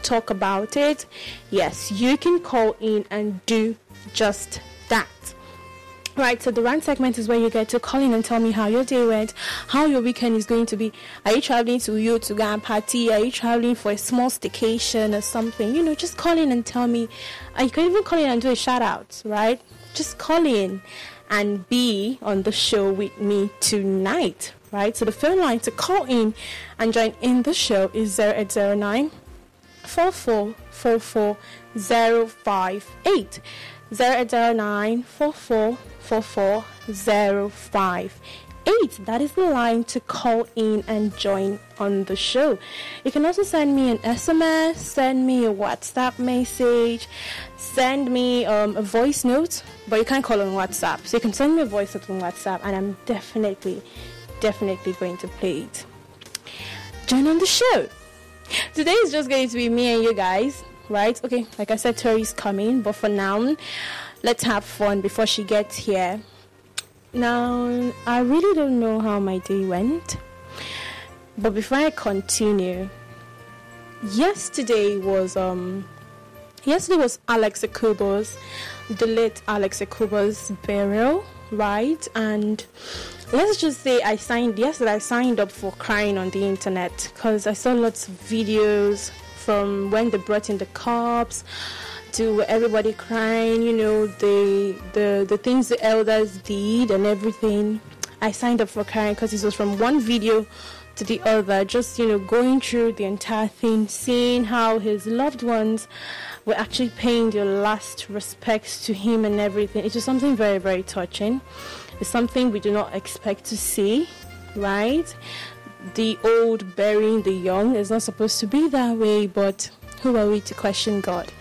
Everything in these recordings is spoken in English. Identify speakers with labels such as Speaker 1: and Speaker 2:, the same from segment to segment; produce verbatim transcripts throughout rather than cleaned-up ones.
Speaker 1: talk about it, yes, you can call in and do just that. Right, so the rant segment is where you get to call in and tell me how your day went, how your weekend is going to be. Are you traveling to you to go and party? Are you traveling for a small staycation or something? You know, just call in and tell me. Uh, you can even call in and do a shout out, right? Just call in and be on the show with me tonight, right? So the phone line to call in and join in the show is zero eight zero nine, four four four four, zero five eight. zero eight zero nine, four four four four, zero five eight. That is the line to call in and join on the show. You can also send me an S M S, send me a WhatsApp message, send me um, a voice note, but you can't call on WhatsApp. So you can send me a voice note on WhatsApp, and I'm definitely, definitely going to play it. Join on the show. Today is just going to be me and you guys. Right? Okay, like I said, Tori's coming, but for now, let's have fun before she gets here. Now, I really don't know how my day went, but before I continue, yesterday was um, yesterday was Alex Ekubo's, the late Alex Ekubo's burial, right? And let's just say I signed yesterday. I signed up for crying on the internet because I saw lots of videos. From when they brought in the cops to everybody crying, you know, the the the things the elders did and everything. I signed up for crying because it was from one video to the other, just, you know, going through the entire thing, seeing how his loved ones were actually paying their last respects to him and everything. It was something very, very touching. It's something we do not expect to see, right? The old burying the young is not supposed to be that way, but who are we to question God?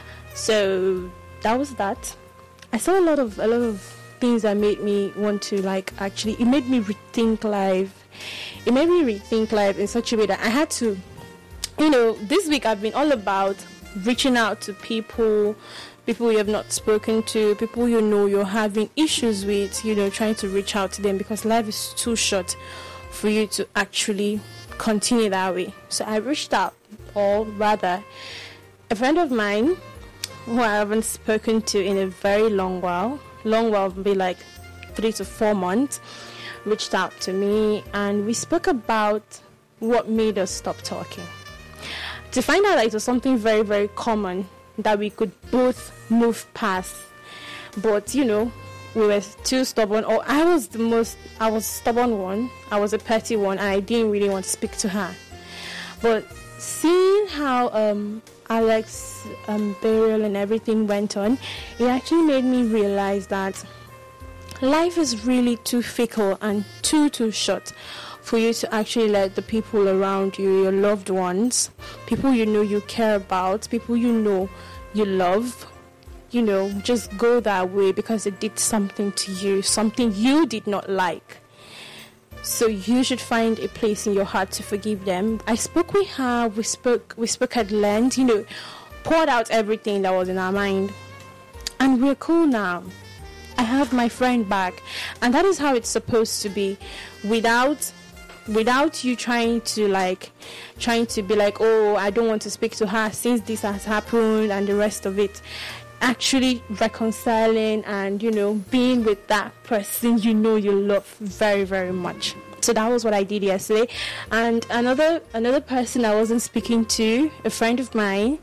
Speaker 1: So that was that. I saw a lot of a lot of things that made me want to, like, actually, it made me rethink life. It made me rethink life in such a way that I had to, you know, this week I've been all about reaching out to people, people you have not spoken to, people you know you're having issues with, you know, trying to reach out to them because life is too short for you to actually continue that way. So I reached out, or rather, a friend of mine who I haven't spoken to in a very long while, long while, be like three to four months, reached out to me, and we spoke about what made us stop talking. To find out that it was something very, very common that we could both move past, but, you know, we were too stubborn, or I was the most, I was stubborn one, I was a petty one, and I didn't really want to speak to her. But seeing how um, Alex um, burial and everything went on, it actually made me realize that life is really too fickle and too, too short for you to actually let the people around you, your loved ones, people you know you care about, people you know you love, you know, just go that way because they did something to you, something you did not like. So you should find a place in your heart to forgive them. I spoke with her, we spoke, we spoke at length, you know, poured out everything that was in our mind. And we're cool now. I have my friend back. And that is how it's supposed to be. Without without you trying to like trying to be like, oh, I don't want to speak to her since this has happened and the rest of it. Actually reconciling and, you know, being with that person you know you love very, very much. So that was what I did yesterday. And another another person I wasn't speaking to, a friend of mine,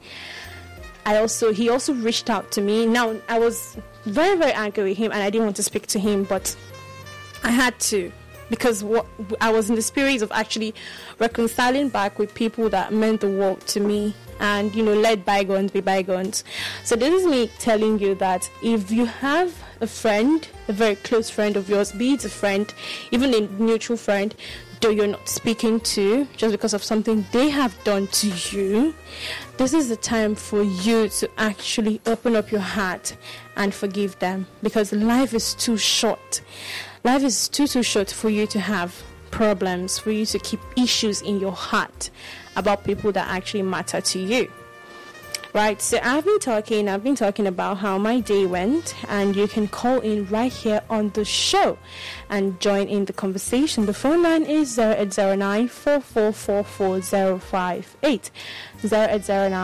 Speaker 1: I also he also reached out to me. Now I was very, very angry with him and I didn't want to speak to him, but I had to, because what I was in the spirit of actually reconciling back with people that meant the world to me. And, you know, let bygones be bygones. So this is me telling you that if you have a friend, a very close friend of yours, be it a friend, even a neutral friend, though you're not speaking to, just because of something they have done to you, this is the time for you to actually open up your heart and forgive them. Because life is too short. Life is too, too short for you to have problems, for you to keep issues in your heart about people that actually matter to you. Right, so I've been talking, I've been talking about how my day went, and you can call in right here on the show and join in the conversation. The phone line is zero eight zero nine, four four four four, zero five eight, zero eight zero nine